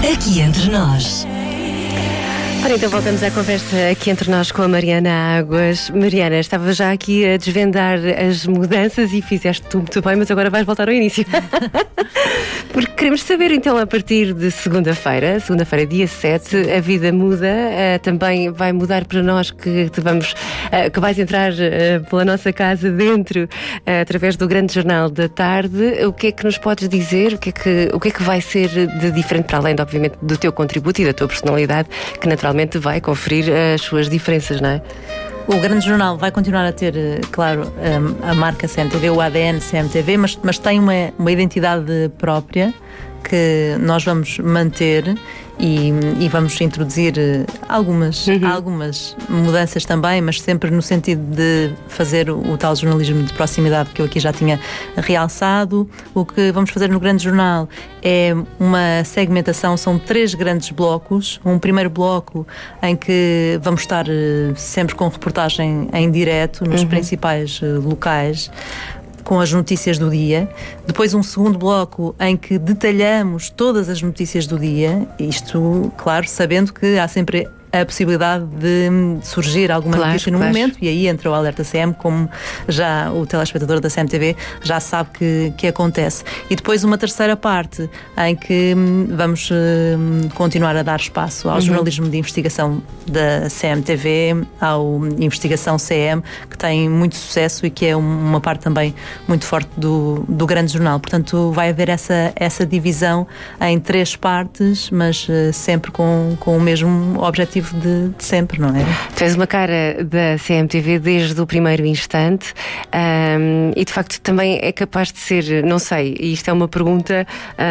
Aqui entre nós. Ora, então voltamos à conversa aqui entre nós com a Mariana Águas. Mariana, estava já aqui a desvendar as mudanças e fizeste tu muito bem, mas agora vais voltar ao início. Porque queremos saber, então, a partir de segunda-feira, dia 7, a vida muda, também vai mudar para nós que vais entrar pela nossa casa dentro, através do Grande Jornal da Tarde. O que é que nos podes dizer? O que é que vai ser de diferente, para além, obviamente, do teu contributo e da tua personalidade, que naturalmente vai conferir as suas diferenças, não é? O Grande Jornal vai continuar a ter, claro, a marca CMTV, o ADN CMTV, mas tem uma identidade própria que nós vamos manter e vamos introduzir algumas mudanças também, mas sempre no sentido de fazer o tal jornalismo de proximidade que eu aqui já tinha realçado. O que vamos fazer no Grande Jornal é uma segmentação, são 3 grandes blocos. Um primeiro bloco em que vamos estar sempre com reportagem em direto nos principais locais, com as notícias do dia. Depois um segundo bloco em que detalhamos todas as notícias do dia, isto, claro, sabendo que há sempre a possibilidade de surgir alguma notícia no momento, e aí entra o Alerta CM, como já o telespectador da CMTV já sabe que acontece. E depois uma terceira parte em que vamos continuar a dar espaço ao jornalismo de investigação da CMTV, ao Investigação CM, que tem muito sucesso e que é uma parte também muito forte do Grande Jornal. Portanto, vai haver essa divisão em 3 partes, mas sempre com o mesmo objetivo de sempre, não é? Tens uma cara da CMTV desde o primeiro instante, e de facto também é capaz de ser, não sei, e isto é uma pergunta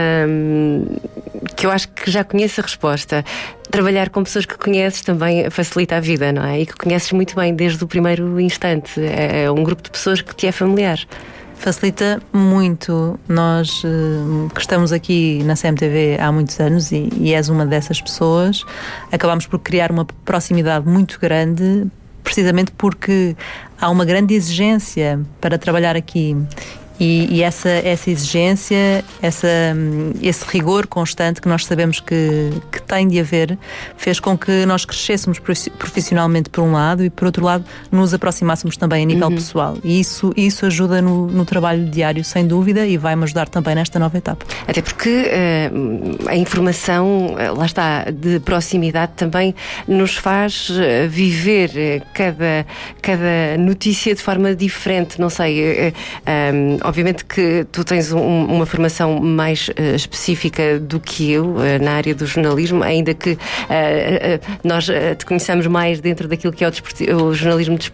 que eu acho que já conheço a resposta. Trabalhar com pessoas que conheces também facilita a vida, não é? E que conheces muito bem desde o primeiro instante. É um grupo de pessoas que te é familiar. Facilita muito. Nós que estamos aqui na CMTV há muitos anos e és uma dessas pessoas, acabamos por criar uma proximidade muito grande, precisamente porque há uma grande exigência para trabalhar aqui. E essa exigência, esse rigor constante que nós sabemos que tem de haver, fez com que nós crescêssemos profissionalmente por um lado e por outro lado nos aproximássemos também a nível pessoal. E isso ajuda no trabalho diário, sem dúvida, e vai-me ajudar também nesta nova etapa. Até porque a informação, lá está, de proximidade também nos faz viver cada notícia de forma diferente. Não sei, obviamente que tu tens uma formação mais específica do que eu na área do jornalismo, ainda que nós te conheçamos mais dentro daquilo que é o jornalismo desportivo.